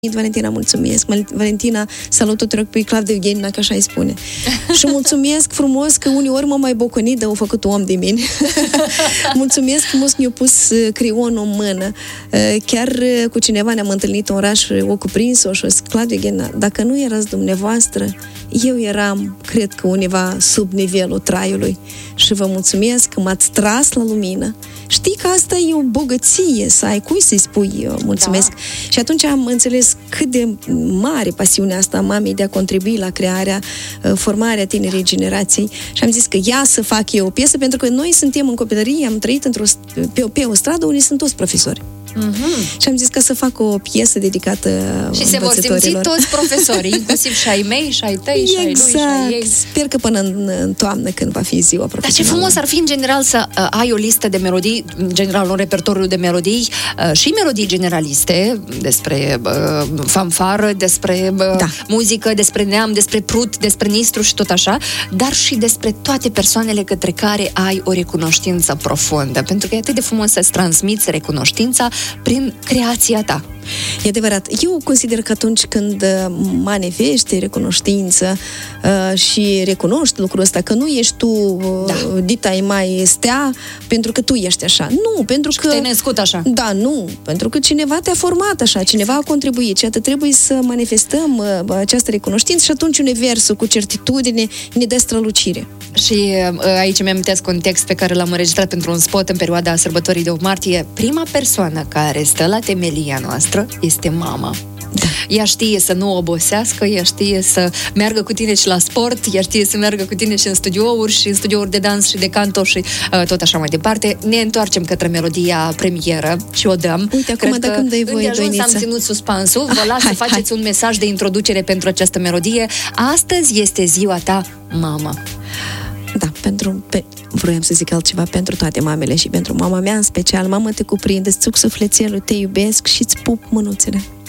Valentina, mulțumesc. Valentina, salut tuturor pe Claudiu Eugenina, că așa îi spune. Și mulțumesc frumos că uneori m-am mai boconit, dar au făcut om de mine. Mulțumesc frumos că mi-a pus creionul în mână. Chiar cu cineva ne-am întâlnit în oraș, o cuprins-o și o zis, Claudiu Eugenina, dacă nu erați dumneavoastră, eu eram, cred că undeva sub nivelul traiului. Și vă mulțumesc că m-ați tras la lumină. Știi că asta e o bogăție, să ai cui să-i spui mulțumesc. Da. Și atunci am înțeles cât de mare pasiunea asta a mamei de a contribui la crearea, formarea tinerei generații. Și am zis că ia să fac eu o piesă, pentru că noi suntem în copilărie, am trăit pe o stradă unde sunt toți profesori. Mm-hmm. Și am zis că să fac o piesă dedicată și se vor simți toți profesorii, inclusiv și ai mei, și ai tăi, și ai lui, și ai ei. Sper că până în toamnă, când va fi ziua profesională. Dar ce frumos ar fi în general să ai o listă de melodii, în general un repertoriu de melodii și melodii generaliste despre fanfară, despre muzică, despre neam, despre prut, despre nistru și tot așa, dar și despre toate persoanele către care ai o recunoștință profundă, pentru că e atât de frumos să-ți transmiți recunoștința prin creația ta. E adevărat. Eu consider că atunci când manifesti recunoștință și recunoști lucrul ăsta, că nu ești tu dita mai stea pentru că tu ești așa. Nu, pentru că te-ai născut așa. Da, nu, pentru că cineva te-a format așa, cineva a contribuit și atât trebuie să manifestăm această recunoștință și atunci universul cu certitudine ne dă strălucire. Și aici mi-am amintesc un text pe care l-am înregistrat pentru un spot în perioada sărbătorii de 8 martie. Prima persoană care stă la temelia noastră este mama. Da. Ea știe să nu obosească, ea știe să meargă cu tine și la sport, ea știe să meargă cu tine și în studiouri, și în studiouri de dans și de canto și tot așa mai departe. Ne întoarcem către melodia premieră și o dăm. Uite, acum dacă îmi dai voie, Doinița. Am ținut suspansul, vă las să faceți un mesaj de introducere pentru această melodie. Astăzi este ziua ta, mamă. Da, vroiam să zic altceva, pentru toate mamele și pentru mama mea în special. Mamă, te cuprinde, îți țuc sufletelul, te iubesc și îți pup mânuțele.